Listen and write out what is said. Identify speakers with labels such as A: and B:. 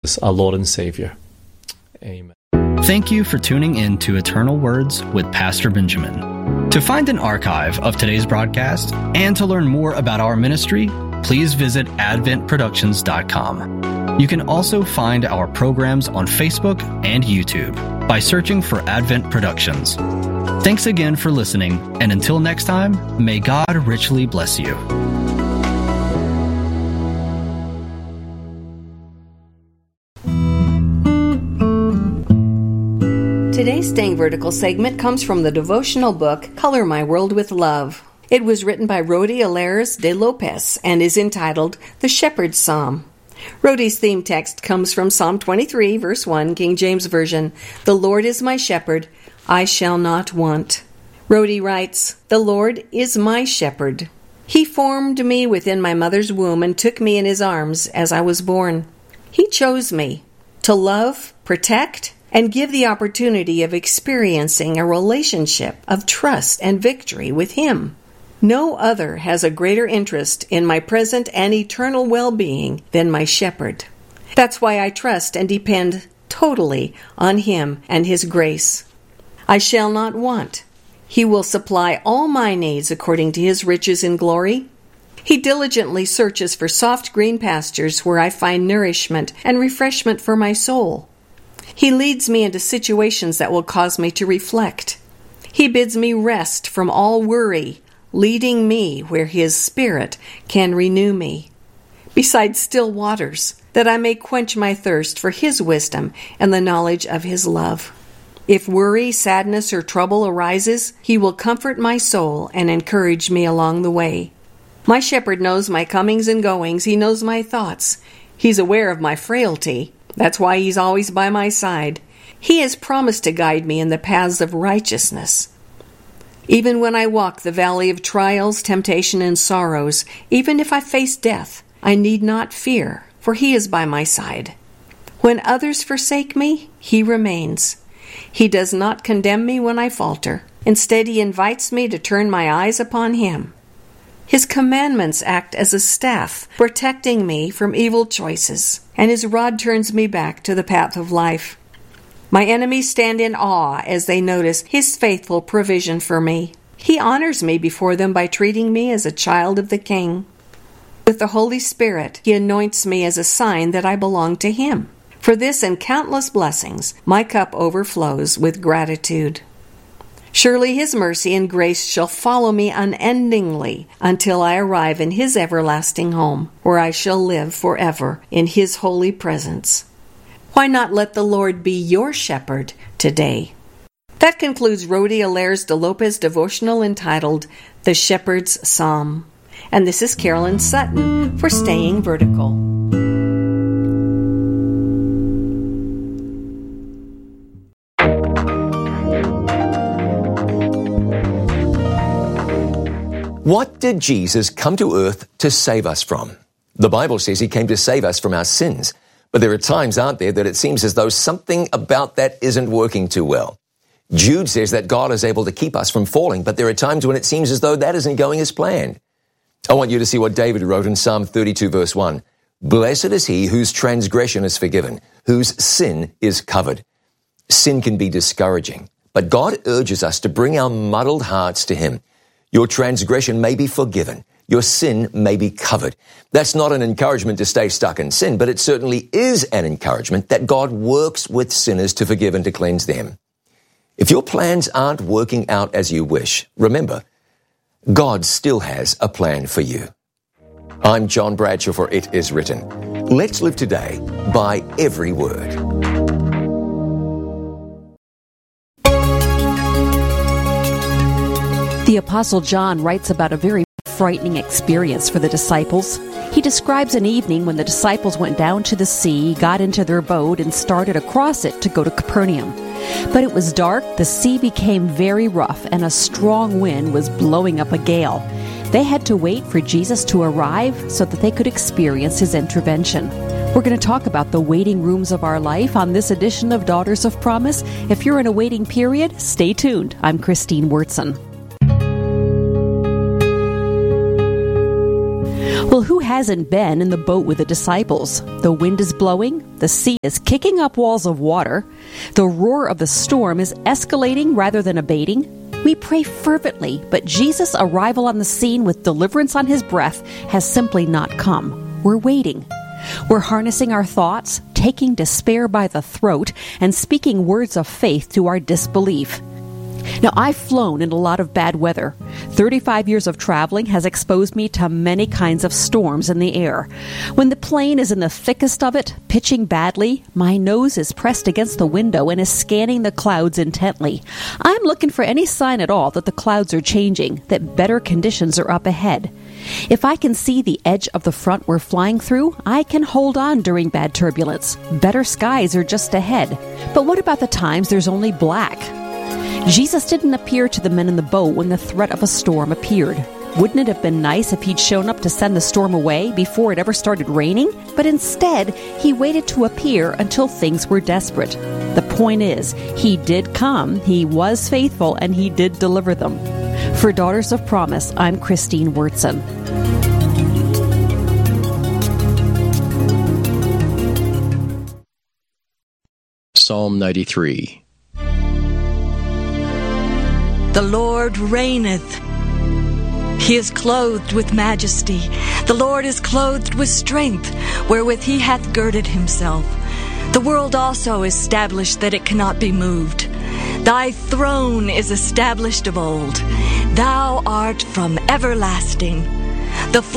A: our Lord and Savior. Amen.
B: Thank you for tuning in to Eternal Words with Pastor Benjamin. To find an archive of today's broadcast and to learn more about our ministry, please visit adventproductions.com. You can also find our programs on Facebook and YouTube by searching for Advent Productions. Thanks again for listening, and until next time, may God richly bless you.
C: Today's Staying Vertical segment comes from the devotional book, Color My World with Love. It was written by Rodi Alares de Lopez and is entitled The Shepherd's Psalm. Rodi's theme text comes from Psalm 23, verse 1, King James Version. The Lord is my shepherd, I shall not want. Rodi writes, The Lord is my shepherd. He formed me within my mother's womb and took me in his arms as I was born. He chose me to love, protect, and give the opportunity of experiencing a relationship of trust and victory with him. No other has a greater interest in my present and eternal well-being than my shepherd. That's why I trust and depend totally on him and his grace. I shall not want. He will supply all my needs according to his riches in glory. He diligently searches for soft green pastures where I find nourishment and refreshment for my soul. He leads me into situations that will cause me to reflect. He bids me rest from all worry, leading me where his Spirit can renew me. Beside still waters, that I may quench my thirst for his wisdom and the knowledge of his love. If worry, sadness, or trouble arises, he will comfort my soul and encourage me along the way. My shepherd knows my comings and goings. He knows my thoughts. He's aware of my frailty. That's why he's always by my side. He has promised to guide me in the paths of righteousness. Even when I walk the valley of trials, temptation, and sorrows, even if I face death, I need not fear, for he is by my side. When others forsake me, he remains. He does not condemn me when I falter. Instead, he invites me to turn my eyes upon him. His commandments act as a staff, protecting me from evil choices, and his rod turns me back to the path of life. My enemies stand in awe as they notice his faithful provision for me. He honors me before them by treating me as a child of the King. With the Holy Spirit, he anoints me as a sign that I belong to him. For this and countless blessings, my cup overflows with gratitude. Surely his mercy and grace shall follow me unendingly until I arrive in his everlasting home, where I shall live forever in his holy presence. Why not let the Lord be your shepherd today? That concludes Rodi Alares de Lopez devotional entitled The Shepherd's Psalm. And this is Carolyn Sutton for Staying Vertical.
D: What did Jesus come to earth to save us from? The Bible says he came to save us from our sins. But there are times, aren't there, that it seems as though something about that isn't working too well. Jude says that God is able to keep us from falling, but there are times when it seems as though that isn't going as planned. I want you to see what David wrote in Psalm 32, verse 1. Blessed is he whose transgression is forgiven, whose sin is covered. Sin can be discouraging, but God urges us to bring our muddled hearts to him. Your transgression may be forgiven. Your sin may be covered. That's not an encouragement to stay stuck in sin, but it certainly is an encouragement that God works with sinners to forgive and to cleanse them. If your plans aren't working out as you wish, remember, God still has a plan for you. I'm John Bradshaw for It Is Written. Let's live today by every word.
E: The Apostle John writes about a very frightening experience for the disciples. He describes an evening when the disciples went down to the sea, got into their boat, and started across it to go to Capernaum. But it was dark, the sea became very rough, and a strong wind was blowing up a gale. They had to wait for Jesus to arrive so that they could experience his intervention. We're going to talk about the waiting rooms of our life on this edition of Daughters of Promise. If you're in a waiting period, stay tuned. I'm Christine Wurtson. Well, who hasn't been in the boat with the disciples? The wind is blowing, The sea is kicking up walls of water. The roar of the storm is escalating rather than abating. We pray fervently, but Jesus' arrival on the scene with deliverance on his breath has simply not come. We're waiting. We're harnessing our thoughts, taking despair by the throat, and speaking words of faith to our disbelief. Now, I've flown in a lot of bad weather. 35 years of traveling has exposed me to many kinds of storms in the air. When the plane is in the thickest of it, pitching badly, my nose is pressed against the window and is scanning the clouds intently. I'm looking for any sign at all that the clouds are changing, that better conditions are up ahead. If I can see the edge of the front we're flying through, I can hold on during bad turbulence. Better skies are just ahead. But what about the times there's only black? Jesus didn't appear to the men in the boat when the threat of a storm appeared. Wouldn't it have been nice if he'd shown up to send the storm away before it ever started raining? But instead, he waited to appear until things were desperate. The point is, he did come, he was faithful, and he did deliver them. For Daughters of Promise, I'm Christine Wurtson.
F: Psalm 93.
G: The Lord reigneth. He is clothed with majesty. The Lord is clothed with strength, wherewith he hath girded himself. The world also is established that it cannot be moved. Thy throne is established of old. Thou art from everlasting. The